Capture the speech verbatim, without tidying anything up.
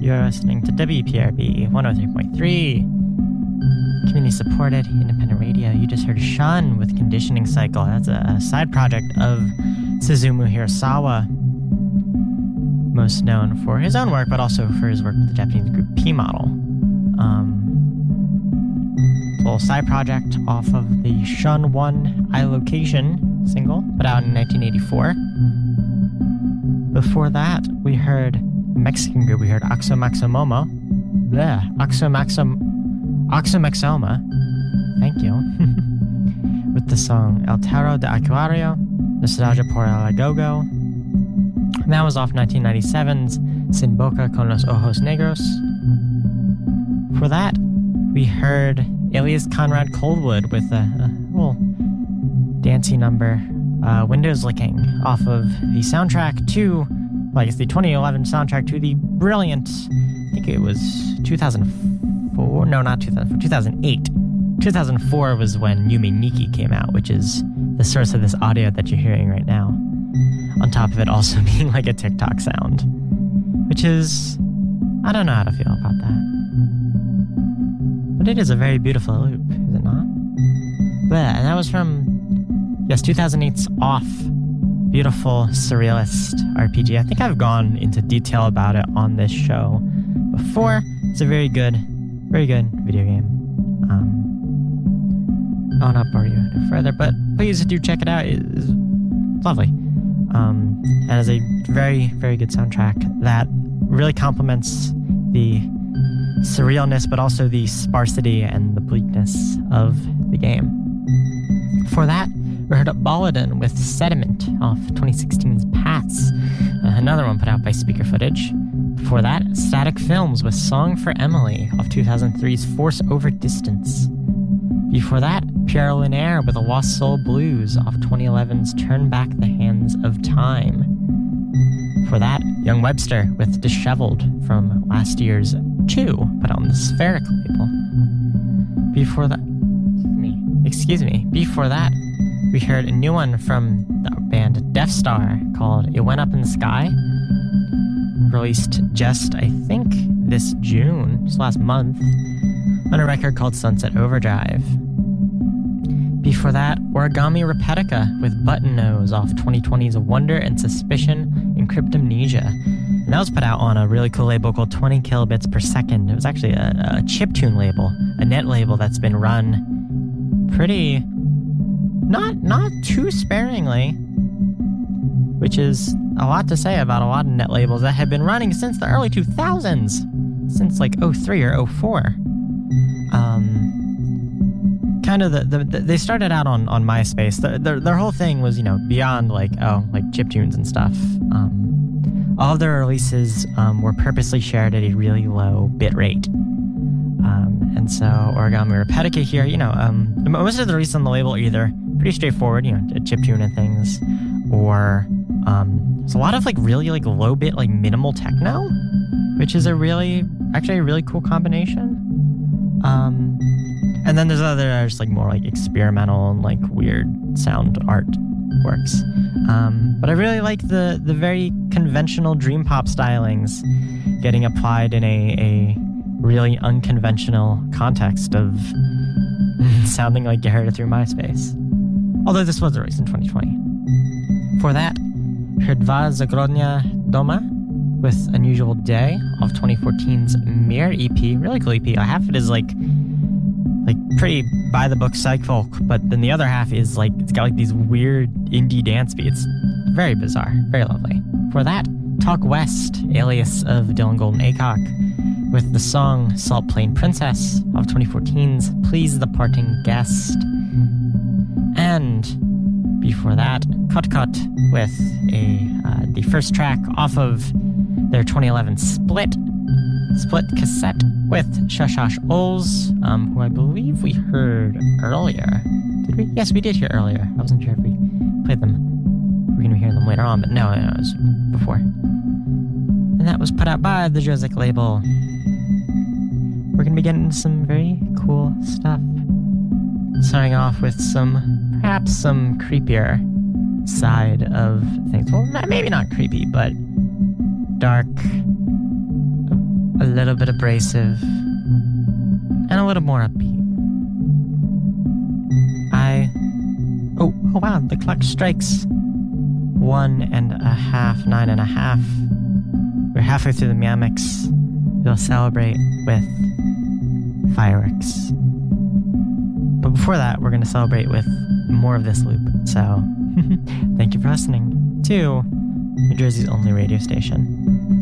You're listening to W P R B one oh three point three, community-supported independent radio. You just heard Shun with Conditioning Cycle. That's a side project of Suzumu Hirasawa, most known for his own work, but also for his work with the Japanese group P-Model. Um, a little side project off of the Shun one iLocation single, put out in nineteen eighty-four. Before that, we heard a Mexican group. We heard Oxomaxomomo. Bleh. Oxomaxom... Oxomaxoma. Thank you. With the song El Tarot de Acuario, Nostalgia por el Agogo. And that was off nineteen ninety-seven's Sin Boca con los Ojos Negros. For that, we heard Alias Conrad Coldwood with a, a little dancey number, uh, Windows Licking, off of the soundtrack to, like it's the twenty eleven soundtrack to the brilliant, I think it was two thousand four, no, not two thousand four, two thousand eight. two thousand four was when Yume Nikki came out, which is the source of this audio that you're hearing right now. On top of it also being like a TikTok sound, which is, I don't know how to feel about that. But it is a very beautiful loop, is it not? Bleh, and that was from, yes, two thousand eight's Off, beautiful surrealist R P G. I think I've gone into detail about it on this show before. It's a very good, very good video game. Um, I'll not bore you no further, but please do check it out. It's lovely. Um, and has a very, very good soundtrack that really complements the surrealness, but also the sparsity and the bleakness of the game. Before that, we heard Baladin with Sediment off twenty sixteen's Paths, uh, another one put out by Speaker Footage. Before that, Static Films with Song for Emily off two thousand three's Force Over Distance. Before that, Pierre Lunaire with A Lost Soul Blues off twenty eleven's Turn Back the Hands of Time. For that, Young Webster with Disheveled from last year's Two, put on the Spheric label. Before that, excuse me, excuse me, before that, we heard a new one from the band Death Star called It Went Up in the Sky, released just, I think, this June, just last month, on a record called Sunset Overdrive. Before that, Origami Repetica with Button Nose off twenty twenty's Wonder and Suspicion and Cryptomnesia. And that was put out on a really cool label called twenty kilobits per second. It was actually a, a chiptune label, a net label that's been run pretty, not, not too sparingly, which is a lot to say about a lot of net labels that have been running since the early two thousands, since like oh three or oh four. Um, kind of the, the, the they started out on, on MySpace. The, their, their whole thing was, you know, beyond like, oh, like chiptunes and stuff. Um, all of their releases um, were purposely shared at a really low bit rate. Um, and so Origami Repetica here, you know, um, most of the releases on the label are either pretty straightforward, you know, a chiptune and things, or um, there's a lot of like really like low bit, like minimal techno, which is a really, actually a really cool combination. Um, and then there's other just like more like experimental and like weird sound art works. Um, but I really like the the very conventional dream pop stylings getting applied in a, a really unconventional context of sounding like you heard it through MySpace. Although this was released in twenty twenty. For that, we heard Dva Zagrodnia Doma with Unusual Day off twenty fourteen's Mirror E P. Really cool E P. Half of it is like like pretty by the book psych folk, but then the other half is like it's got like these weird indie dance beats. Very bizarre, very lovely. For that, Talk West, alias of Dylan Golden Acock, with the song Salt Plain Princess of twenty fourteen's Please the Parting Guest. And before that, Cut Cut with a uh, the first track off of their twenty eleven Split Split cassette with Shashash Ols, um, who I believe we heard earlier. Did we? Yes, we did hear earlier. I wasn't sure if we played them. We're going to hear them later on, but no, no, it was before. And that was put out by the Jozik label. We're going to be getting into some very cool stuff. Starting off with some, perhaps some creepier side of things. Well, not, maybe not creepy, but dark, little bit abrasive, and a little more upbeat. I... Oh, oh wow, the clock strikes one and a half, nine and a half. We're halfway through the Meow Mix. We'll celebrate with fireworks. But before that, we're going to celebrate with more of this loop. So, thank you for listening to New Jersey's only radio station.